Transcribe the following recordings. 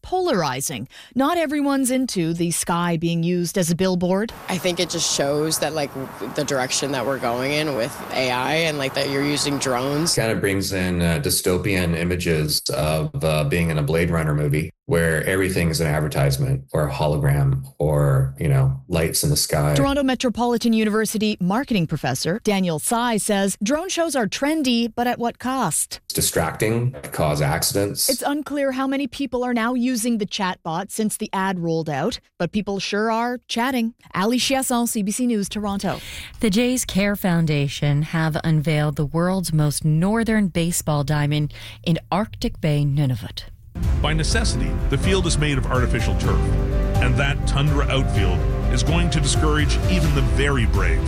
polarizing. Not everyone's into the sky being used as a billboard. I think it just shows that the direction that we're going in with AI and that you're using drones. Kind of brings in dystopian images of being in a Blade Runner movie where everything is an advertisement or a hologram or, lights in the sky. Toronto Metropolitan University marketing professor Daniel Tsai says drone shows are trendy, but at what cost? It's distracting, cause accidents. It's unclear how many people are now using the chatbot since the ad rolled out, but people sure are chatting. Ali Chiasson, CBC News, Toronto. The Jays Care Foundation have unveiled the world's most northern baseball diamond in Arctic Bay, Nunavut. By necessity, the field is made of artificial turf, and that tundra outfield is going to discourage even the very brave.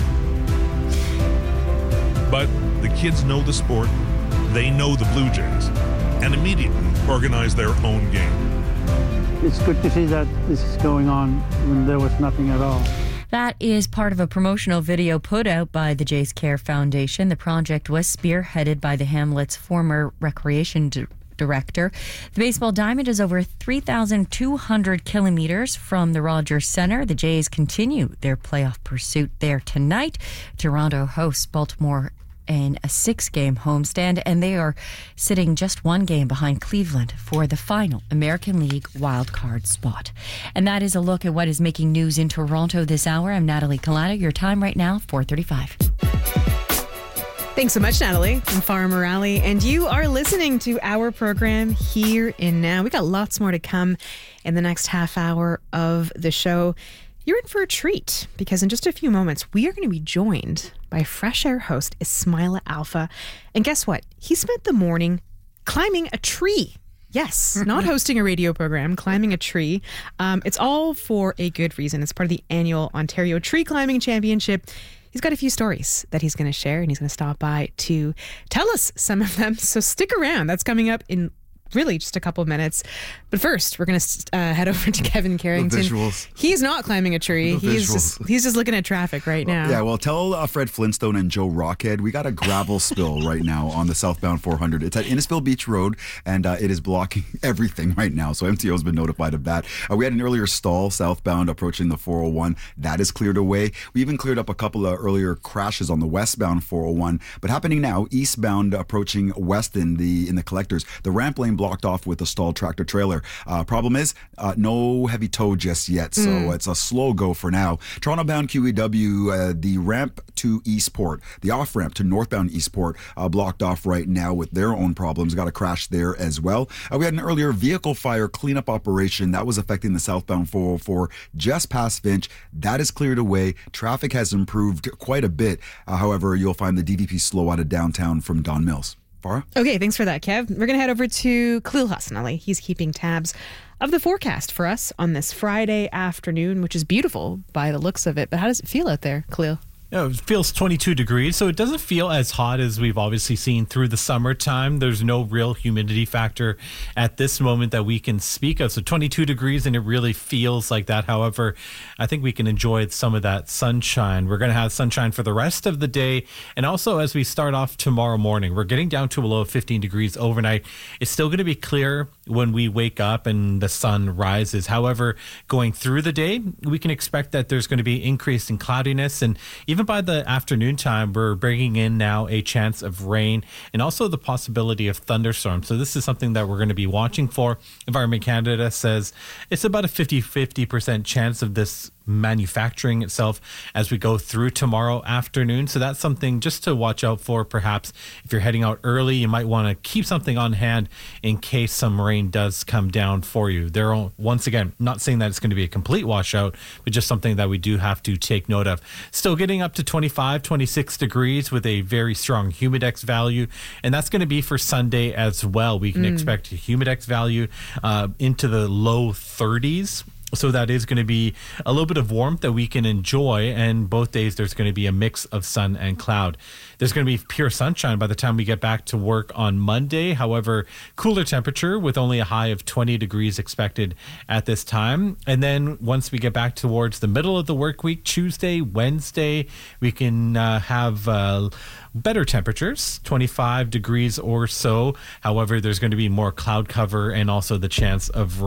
But the kids know the sport, they know the Blue Jays, and immediately organize their own game. It's good to see that this is going on when there was nothing at all. That is part of a promotional video put out by the Jays Care Foundation. The project was spearheaded by the Hamlet's former recreation director. The baseball diamond is over 3,200 kilometers from the Rogers Centre. The Jays continue their playoff pursuit there tonight. Toronto hosts Baltimore in a 6-game homestand, and they are sitting just 1 game behind Cleveland for the final American League wildcard spot. And that is a look at what is making news in Toronto this hour. I'm Natalie Collada. Your time right now, 4:35. Thanks so much, Natalie. I'm Farah Morali, and you are listening to our program Here and Now. We got lots more to come in the next half hour of the show. You're in for a treat because in just a few moments, we are going to be joined by Fresh Air host Ismaila Alfa. And guess what? He spent the morning climbing a tree. Yes, not hosting a radio program, climbing a tree. It's all for a good reason. It's part of the annual Ontario Tree Climbing Championship. He's got a few stories that he's going to share, and he's going to stop by to tell us some of them. So stick around. That's coming up in really just a couple of minutes. But first, we're going to head over to Kevin Carrington. The visuals. He's not climbing a tree. He's just looking at traffic right now. Yeah, well, tell Fred Flintstone and Joe Rockhead, we got a gravel spill right now on the southbound 400. It's at Innisfil Beach Road, and it is blocking everything right now. So MTO has been notified of that. We had an earlier stall southbound approaching the 401. That is cleared away. We even cleared up a couple of earlier crashes on the westbound 401. But happening now, eastbound approaching west in the collectors, the ramp lane blocked off with a stalled tractor trailer. Problem is, no heavy tow just yet, so it's a slow go for now. Toronto-bound QEW, the ramp to Eastport, the off-ramp to northbound Eastport, blocked off right now with their own problems. Got a crash there as well. We had an earlier vehicle fire cleanup operation that was affecting the southbound 404 just past Finch. That is cleared away. Traffic has improved quite a bit. However, you'll find the DVP slow out of downtown from Don Mills. Farah? Okay, thanks for that, Kev. We're going to head over to Khalil Hassan Ali. He's keeping tabs of the forecast for us on this Friday afternoon, which is beautiful by the looks of it. But how does it feel out there, Khalil? Yeah, it feels 22 degrees, so it doesn't feel as hot as we've obviously seen through the summertime. There's no real humidity factor at this moment that we can speak of. So 22 degrees, and it really feels like that. However, I think we can enjoy some of that sunshine. We're going to have sunshine for the rest of the day. And also, as we start off tomorrow morning, we're getting down to a low of 15 degrees overnight. It's still going to be clear when we wake up and the sun rises. However, going through the day, we can expect that there's going to be increase in cloudiness, and even by the afternoon time, we're bringing in now a chance of rain and also the possibility of thunderstorms. So this is something that we're going to be watching for. Environment Canada says it's about a 50% chance of this manufacturing itself as we go through tomorrow afternoon. So that's something just to watch out for. Perhaps if you're heading out early, you might want to keep something on hand in case some rain does come down for you. Once again, not saying that it's going to be a complete washout, but just something that we do have to take note of. Still getting up to 25, 26 degrees with a very strong humidex value, and that's going to be for Sunday as well. We can expect a humidex value into the low 30s. So that is going to be a little bit of warmth that we can enjoy. And both days, there's going to be a mix of sun and cloud. There's going to be pure sunshine by the time we get back to work on Monday. However, cooler temperature with only a high of 20 degrees expected at this time. And then once we get back towards the middle of the work week, Tuesday, Wednesday, we can have better temperatures, 25 degrees or so. However, there's going to be more cloud cover and also the chance of rain.